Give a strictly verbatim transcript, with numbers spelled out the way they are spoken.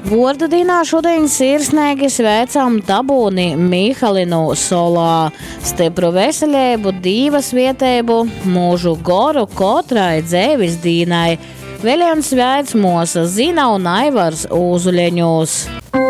Vorda dienā šodien sirsnīgi sveicam Tabūni Mihalinu solā. Stipru veseļēbu, divas vietēbu, mūžu goru kotrai dzēvis dīnai. Veļens svēts mūsa Zina un Aivars Ūzuļeņos.